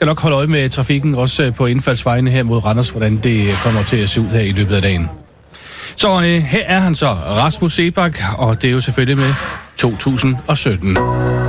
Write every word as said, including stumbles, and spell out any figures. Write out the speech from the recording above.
skal nok holde øje med trafikken, også på indfaldsvejene her mod Randers, hvordan det kommer til at se ud her i løbet af dagen. Så øh, her er han så, Rasmus Seebach, og det er jo selvfølgelig med to tusind og sytten.